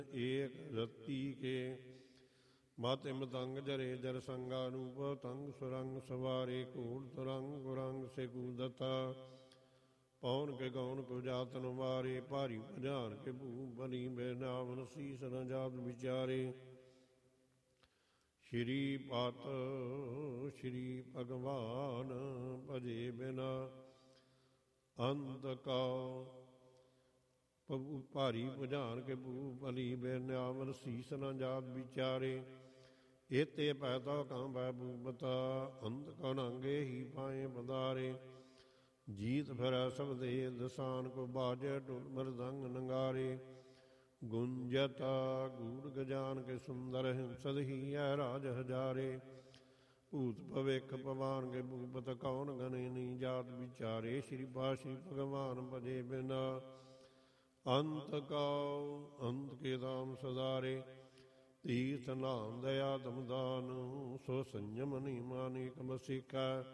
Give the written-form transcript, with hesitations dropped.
ਏਕ ਰਤੀ ਕੇ ਮਾਤੇ ਮਤੰਗ ਜਰੇ ਜਰ ਸੰਗਾ ਰੂਪ ਤੰਗ ਸੁਰੰਗ ਸਵਾਰੇ ਘੂੜ ਤੁਰੰਗ ਗੁਰੰਗ ਸੇ ਕੂਦਤਾ ਪੌਣ ਕੇ ਗੌਣ ਕੋ ਜਾਤਨ ਮਾਰੇ ਭਾਰੀ ਭਜਾਨ ਕੇ ਭੂ ਬਲੀ ਬੇ ਨਾਮਨ ਸੀਸ ਨ ਜਾਤ ਵਿਚਾਰੇ। ਸ਼੍ਰੀ ਪਤ ਸ਼੍ਰੀ ਭਗਵਾਨ ਭਜੇ ਬਿਨਾ ਅੰਤ ਕਉ ਪਬੂ ਭਾਰੀ ਭੁਜਾਨ ਕੇ ਭੂ ਬਲੀ ਬੇ ਨਾਮਨ ਸੀਸ ਨ ਜਾਤ ਵਿਚਾਰੇ। ਏਤੇ ਪੈਦਾ ਕਾਂ ਬੈ ਬੂਬਤਾ ਅੰਤ ਕਉ ਨੰਗੇ ਹੀ ਪਾਏ ਬੰਦਾਰੇ। ਜੀਤ ਫਿਰੈ ਸਭ ਦੇ ਦਸਾਨ ਕੋ ਬਾਜੈ ਢੋਲ ਮਰਦੰਗ ਨੰਗਾਰੇ। ਗੁੰਜਤਾ ਗੂੜ ਗਜਾਨ ਕੇ ਸੁੰਦਰ ਹਿੰਸਦ ਹੀ ਐ ਰਾਜ ਹਜ਼ਾਰੇ। ਭੂਤ ਭਵਿਖ ਪਵਾਨ ਕੇ ਭੂਪਤ ਕੌਣ ਗਨੇ ਨੀ ਜਾਤ ਵਿਚਾਰੇ। ਸ਼੍ਰੀ ਪਾਸ਼ੀ ਭਗਵਾਨ ਭਜੇ ਬਿਨਾ ਅੰਤ ਕਉ ਅੰਤ ਕੇ ਦਾਮ ਸਦਾਰੇ। ਤੀਰਥ ਨਾਮ ਦਇਆ ਦਮਦਾਨ ਸੋ ਸੰਜਮ ਨੀ ਮਾਨਿਕ ਬਸਿਕੈ।